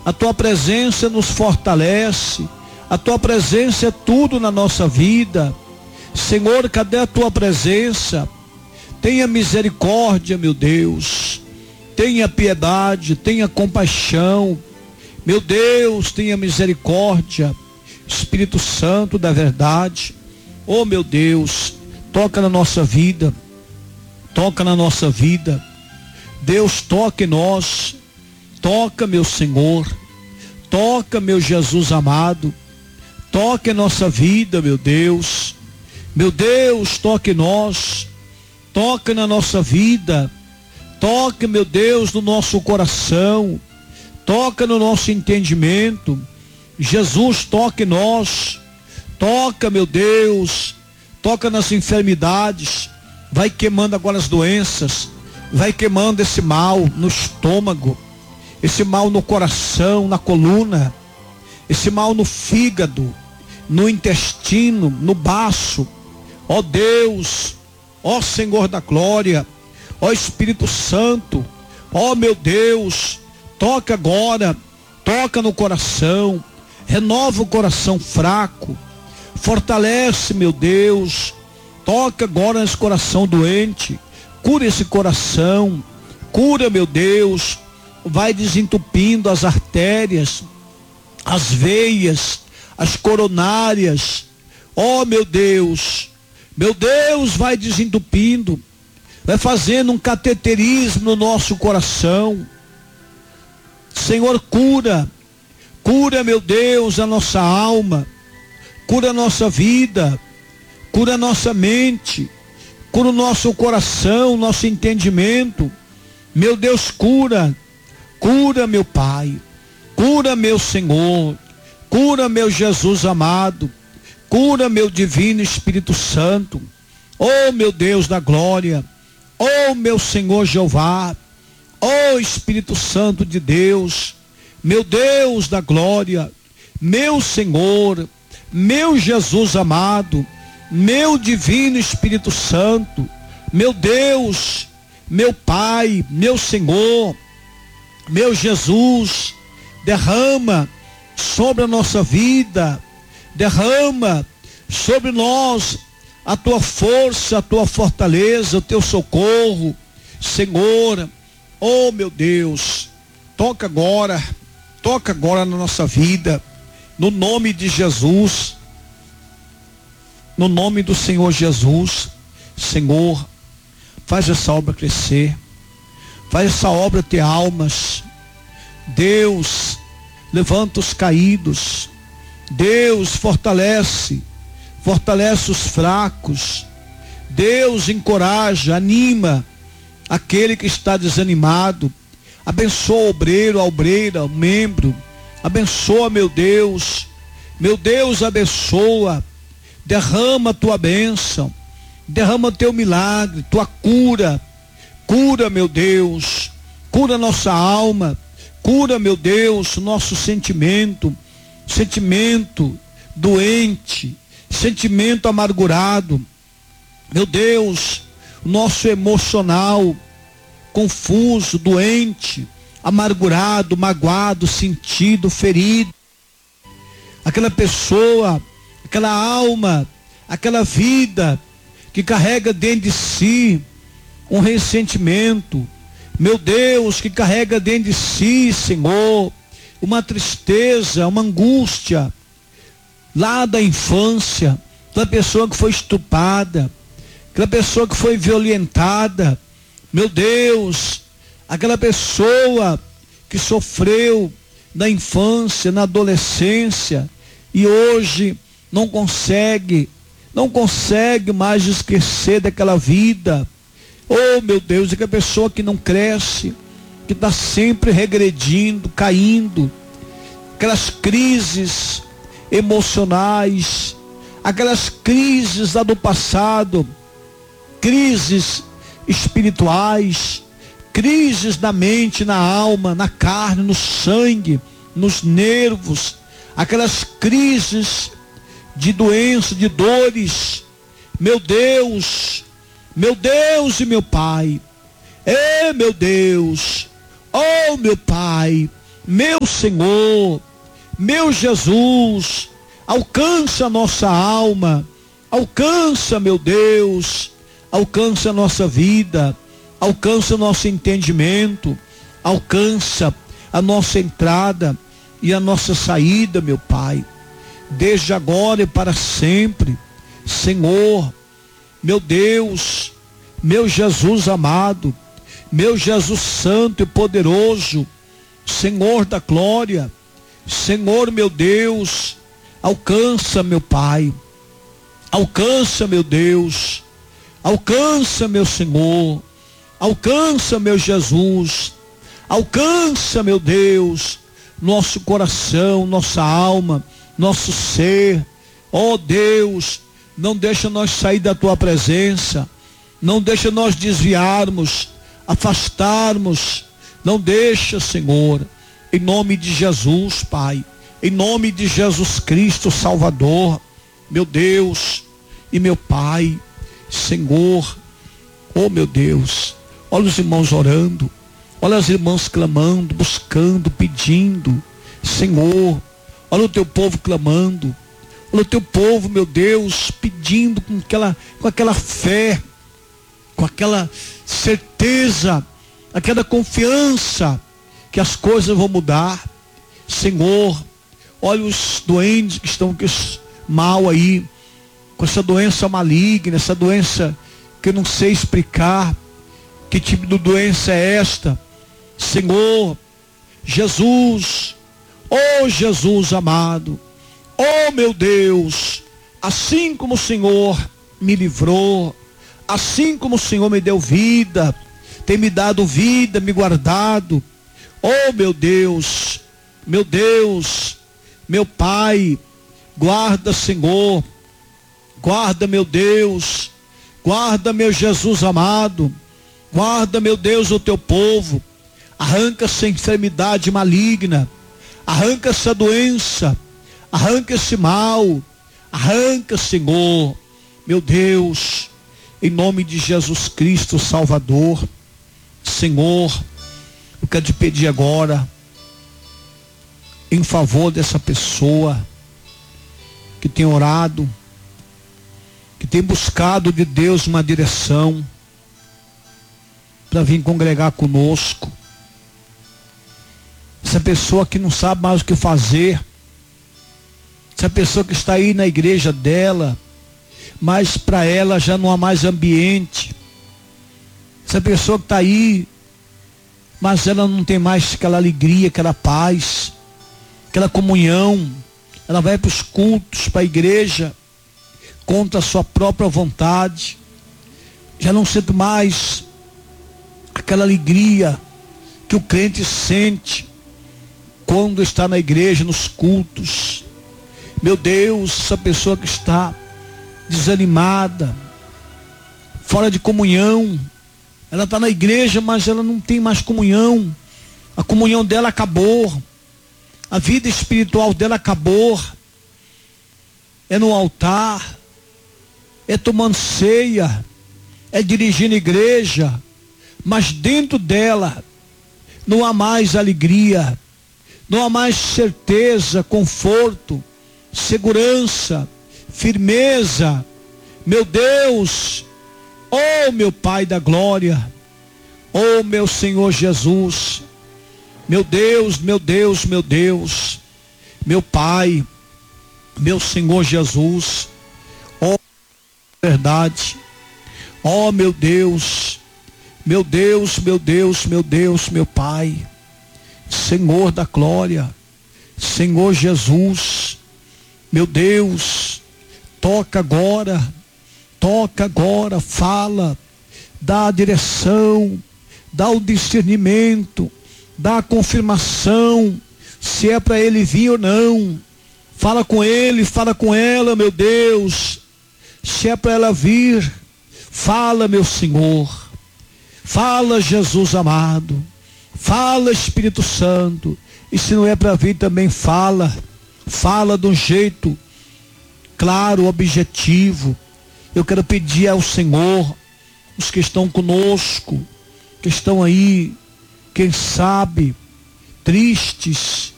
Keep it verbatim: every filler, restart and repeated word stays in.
A tua presença nos fortalece. A tua presença é tudo na nossa vida. Senhor, cadê a tua presença? Tenha misericórdia, meu Deus. Tenha piedade, tenha compaixão. Meu Deus, tenha misericórdia. Espírito Santo da verdade. Oh, meu Deus, toca na nossa vida. Toca na nossa vida. Deus, toca em nós. Toca, meu Senhor. Toca, meu Jesus amado. Toca em nossa vida, meu Deus. Meu Deus, toque em nós. Toca na nossa vida. Toca, meu Deus, no nosso coração. Toca no nosso entendimento. Jesus, toca em nós. Toca, meu Deus. Toca nas enfermidades. Vai queimando agora as doenças. Vai queimando esse mal no estômago. Esse mal no coração, na coluna. Esse mal no fígado, no intestino, no baço. Ó Deus, ó Senhor da glória, ó Espírito Santo, ó meu Deus, toca agora, toca no coração, renova o coração fraco, fortalece, meu Deus, toca agora nesse coração doente, cura esse coração, cura, meu Deus, vai desentupindo as artérias, as veias, as coronárias. Ó meu Deus, meu Deus, vai desentupindo, vai fazendo um cateterismo no nosso coração. Senhor, cura, cura, meu Deus, a nossa alma, cura a nossa vida, cura a nossa mente, cura o nosso coração, nosso entendimento. Meu Deus, cura, cura, meu Pai, cura, meu Senhor, cura, meu Jesus amado, cura, meu divino Espírito Santo. Oh, meu Deus da glória, oh, meu Senhor Jeová, oh, Espírito Santo de Deus, meu Deus da glória, meu Senhor, meu Jesus amado, meu divino Espírito Santo, meu Deus, meu Pai, meu Senhor, meu Jesus, derrama sobre a nossa vida, derrama sobre nós a tua força, a tua fortaleza, o teu socorro, Senhor. Oh, meu Deus, toca agora, toca agora na nossa vida, no nome de Jesus, no nome do Senhor Jesus. Senhor, faz essa obra crescer, faz essa obra ter almas. Deus, levanta os caídos. Deus, fortalece, fortalece os fracos. Deus, encoraja, anima aquele que está desanimado. Abençoa o obreiro, a obreira, o membro. Abençoa, meu Deus. Meu Deus, abençoa. Derrama a tua bênção. Derrama teu milagre, tua cura. Cura, meu Deus. Cura nossa alma. Cura, meu Deus, nosso sentimento. Sentimento doente. Sentimento amargurado. Meu Deus, nosso emocional confuso, doente, amargurado, magoado, sentido, ferido. Aquela pessoa, aquela alma, aquela vida que carrega dentro de si um ressentimento. Meu Deus, que carrega dentro de si, Senhor, uma tristeza, uma angústia lá da infância, aquela pessoa que foi estuprada, aquela pessoa que foi violentada. Meu Deus, aquela pessoa que sofreu na infância, na adolescência e hoje não consegue, não consegue mais esquecer daquela vida. Oh, meu Deus, aquela pessoa que não cresce, que está sempre regredindo, caindo, aquelas crises emocionais, aquelas crises lá do passado, crises espirituais, crises na mente, na alma, na carne, no sangue, nos nervos, aquelas crises de doença, de dores. Meu Deus, meu Deus e meu Pai, é meu Deus, oh meu Pai, meu Senhor, meu Jesus, alcança a nossa alma, alcança, meu Deus, alcança a nossa vida, alcança o nosso entendimento, alcança a nossa entrada e a nossa saída, meu Pai, desde agora e para sempre. Senhor, meu Deus, meu Jesus amado, meu Jesus santo e poderoso, Senhor da glória, Senhor meu Deus, alcança, meu Pai, alcança, meu Deus, alcança, meu Senhor, alcança, meu Jesus, alcança, meu Deus, nosso coração, nossa alma, nosso ser. Ó Deus, não deixa nós sair da tua presença, não deixa nós desviarmos, afastarmos, não deixa, Senhor, em nome de Jesus, Pai, em nome de Jesus Cristo Salvador, meu Deus e meu Pai, Senhor, oh meu Deus, olha os irmãos orando, olha os irmãos clamando, buscando, pedindo, Senhor, olha o teu povo clamando, olha o teu povo, meu Deus, pedindo com aquela, com aquela fé, com aquela certeza, aquela confiança que as coisas vão mudar. Senhor, olha os doentes que estão mal aí, com essa doença maligna, essa doença que eu não sei explicar, que tipo de doença é esta? Senhor, Jesus, oh Jesus amado, oh meu Deus, assim como o Senhor me livrou, assim como o Senhor me deu vida, tem me dado vida, me guardado, oh meu Deus, meu Deus, meu Pai, guarda, Senhor, guarda, meu Deus, guarda, meu Jesus amado, guarda, meu Deus, o teu povo, arranca essa enfermidade maligna, arranca essa doença, arranca esse mal, arranca, Senhor, meu Deus, em nome de Jesus Cristo Salvador. Senhor, eu quero te pedir agora, em favor dessa pessoa que tem orado, que tem buscado de Deus uma direção para vir congregar conosco. Essa pessoa que não sabe mais o que fazer, essa pessoa que está aí na igreja dela, mas para ela já não há mais ambiente. Essa pessoa que está aí, mas ela não tem mais aquela alegria, aquela paz, aquela comunhão. Ela vai para os cultos, para a igreja, contra a sua própria vontade. Já não sente mais aquela alegria que o crente sente quando está na igreja, nos cultos. Meu Deus, essa pessoa que está desanimada, fora de comunhão, ela está na igreja, mas ela não tem mais comunhão, a comunhão dela acabou, a vida espiritual dela acabou, é no altar, é tomando ceia, é dirigindo igreja, mas dentro dela não há mais alegria, não há mais certeza, conforto, segurança, firmeza. Meu Deus, oh meu Pai da glória, oh meu Senhor Jesus, meu Deus, meu Deus, meu Deus, meu Pai, meu Senhor Jesus, oh verdade, oh meu Deus, meu Deus, meu Deus, meu Deus, meu Pai, Senhor da glória, Senhor Jesus, meu Deus, toca agora, toca agora, fala, dá a direção, dá o discernimento, dá a confirmação, se é para ele vir ou não. Fala com ele, fala com ela, meu Deus, se é para ela vir, fala, meu Senhor, fala, Jesus amado, fala, Espírito Santo, e se não é para vir também fala, fala de um jeito claro, objetivo. Eu quero pedir ao Senhor, os que estão conosco, que estão aí, quem sabe, tristes,